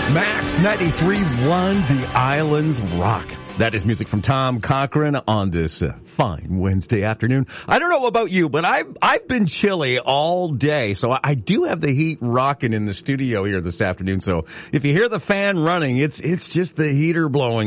Max 93.1, The Islands Rock. That is music from Tom Cochrane on this fine Wednesday afternoon. I don't know about you, but I've been chilly all day, so I do have the heat rocking in the studio here this afternoon. So if you hear the fan running, it's just the heater blowing.